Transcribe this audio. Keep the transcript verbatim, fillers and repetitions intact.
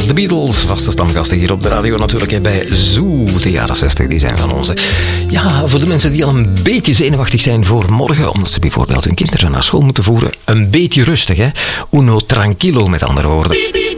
De Beatles, vaste stamgasten hier op de radio natuurlijk. Hè, bij Zoo, de jaren zestig, die zijn van onze. Ja, voor de mensen die al een beetje zenuwachtig zijn voor morgen, omdat ze bijvoorbeeld hun kinderen naar school moeten voeren, een beetje rustig, hè. Uno tranquilo, met andere woorden.